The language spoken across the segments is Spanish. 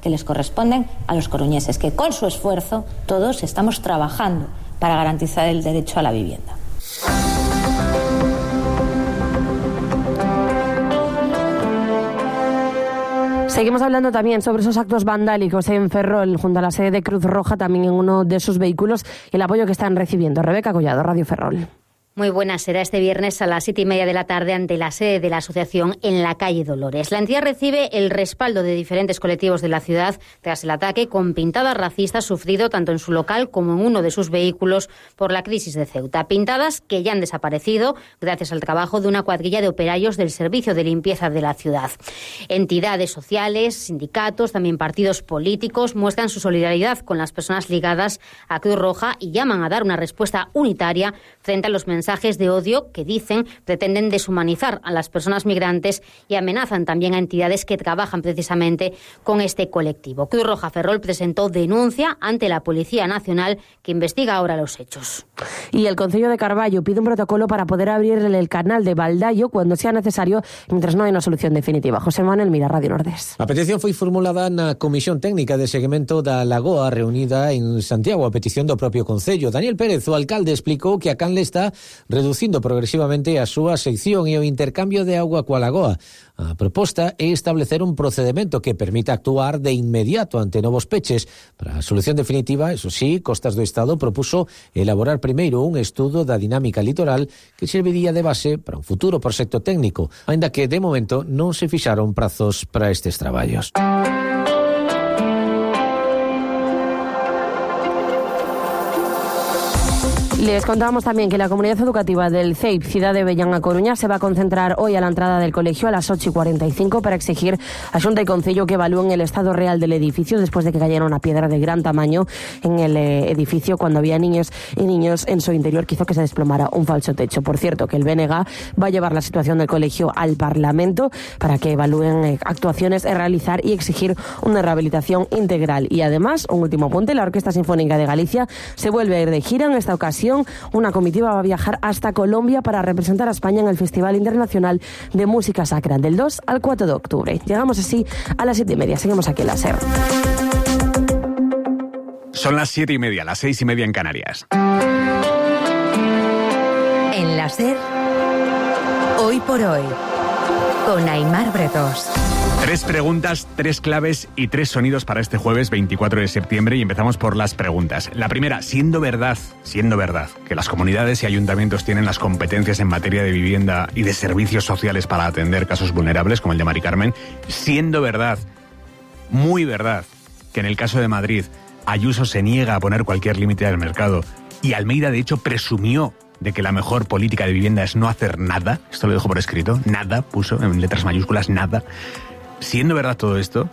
que les corresponden a los coruñeses, que con su esfuerzo todos estamos trabajando para garantizar el derecho a la vivienda. Seguimos hablando también sobre esos actos vandálicos en Ferrol, junto a la sede de Cruz Roja, también en uno de sus vehículos, y el apoyo que están recibiendo. Rebeca Collado, Radio Ferrol. Muy buena será este viernes a las 7:30 de la tarde ante la sede de la asociación en la calle Dolores. La entidad recibe el respaldo de diferentes colectivos de la ciudad tras el ataque con pintadas racistas sufrido tanto en su local como en uno de sus vehículos por la crisis de Ceuta. Pintadas que ya han desaparecido gracias al trabajo de una cuadrilla de operarios del servicio de limpieza de la ciudad. Entidades sociales, sindicatos, también partidos políticos muestran su solidaridad con las personas ligadas a Cruz Roja y llaman a dar una respuesta unitaria frente a los mensajes de odio que dicen pretenden deshumanizar a las personas migrantes y amenazan también a entidades que trabajan precisamente con este colectivo. Cruz Roja Ferrol presentó denuncia ante la Policía Nacional que investiga ahora los hechos. Y el Concello de Carballo pide un protocolo para poder abrir el canal de Baldaio cuando sea necesario, mientras no hai unha solución definitiva. José Manuel Mira, Radio Nordés. A petición foi formulada na Comisión Técnica de Seguimento da Lagoa reunida en Santiago a petición do propio Concello. Daniel Pérez, o alcalde, explicou que a canle está reducindo progresivamente a súa sección e o intercambio de auga coa lagoa. A proposta é establecer un procedimento que permita actuar de inmediato ante novos peches. Para a solución definitiva, eso sí, Costas do Estado propuso elaborar primeiro un estudo da dinámica litoral que serviría de base para un futuro proxecto técnico, aínda que de momento non se fixaron prazos para estes traballos. Les contábamos también que la comunidad educativa del CEIP Ciudad de Bellán a Coruña se va a concentrar hoy a la entrada del colegio a las 8:45 para exigir a Xunta y Concello que evalúen el estado real del edificio después de que cayera una piedra de gran tamaño en el edificio cuando había niños y niños en su interior que hizo que se desplomara un falso techo. Por cierto, que el BNG va a llevar la situación del colegio al Parlamento para que evalúen actuaciones a realizar y exigir una rehabilitación integral. Y además, un último apunte, la Orquesta Sinfónica de Galicia se vuelve a ir de gira. En esta ocasión, una comitiva va a viajar hasta Colombia para representar a España en el Festival Internacional de Música Sacra del 2 al 4 de octubre. Llegamos así a las 7:30. Seguimos aquí en la SER. Son las 7:30, las 6:30 en Canarias. En la SER, Hoy por Hoy, con Aimar Bretos. 3 preguntas, 3 claves y 3 sonidos para este jueves 24 de septiembre y empezamos por las preguntas. La primera, siendo verdad que las comunidades y ayuntamientos tienen las competencias en materia de vivienda y de servicios sociales para atender casos vulnerables como el de Mari Carmen, siendo verdad, muy verdad, que en el caso de Madrid Ayuso se niega a poner cualquier límite al mercado y Almeida de hecho presumió de que la mejor política de vivienda es no hacer nada, esto lo dejo por escrito, nada, puso en letras mayúsculas, nada. Siendo verdad todo esto,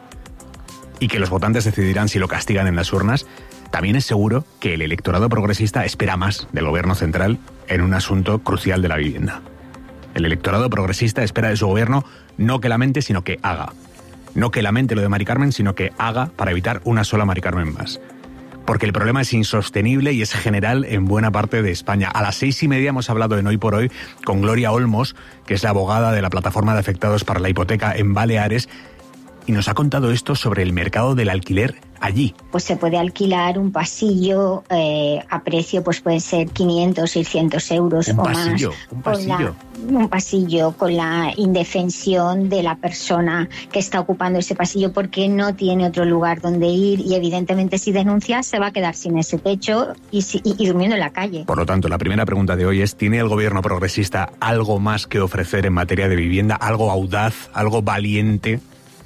y que los votantes decidirán si lo castigan en las urnas, también es seguro que el electorado progresista espera más del gobierno central en un asunto crucial de la vivienda. El electorado progresista espera de su gobierno no que lamente, sino que haga. No que lamente lo de Mari Carmen, sino que haga para evitar una sola Mari Carmen más. Porque el problema es insostenible y es general en buena parte de España. A las 6:30 hemos hablado en Hoy por Hoy con Gloria Olmos, que es la abogada de la Plataforma de Afectados para la Hipoteca en Baleares, y nos ha contado esto sobre el mercado del alquiler allí. Pues se puede alquilar un pasillo a precio, pues pueden ser 500, 600 euros o más. Un pasillo. Un pasillo con la indefensión de la persona que está ocupando ese pasillo porque no tiene otro lugar donde ir y evidentemente si denuncia se va a quedar sin ese techo y durmiendo en la calle. Por lo tanto, la primera pregunta de hoy es, ¿tiene el gobierno progresista algo más que ofrecer en materia de vivienda? ¿Algo audaz, algo valiente?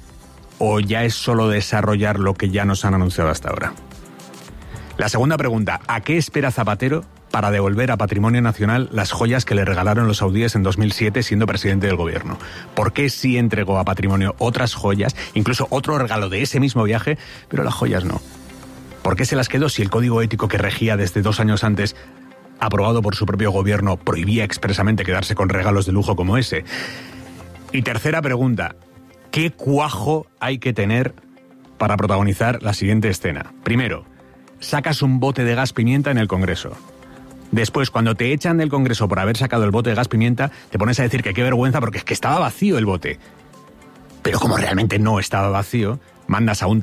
¿O ya es solo desarrollar lo que ya nos han anunciado hasta ahora? La segunda pregunta, ¿a qué espera Zapatero para devolver a Patrimonio Nacional las joyas que le regalaron los saudíes en 2007 siendo presidente del gobierno? ¿Por qué sí entregó a Patrimonio otras joyas, incluso otro regalo de ese mismo viaje, pero las joyas no? ¿Por qué se las quedó si el código ético que regía desde 2 años antes, aprobado por su propio gobierno, prohibía expresamente quedarse con regalos de lujo como ese? Y tercera pregunta, ¿qué cuajo hay que tener para protagonizar la siguiente escena? Primero, sacas un bote de gas pimienta en el Congreso. Después, cuando te echan del Congreso por haber sacado el bote de gas pimienta, te pones a decir que qué vergüenza porque es que estaba vacío el bote. Pero como realmente no estaba vacío, mandas a un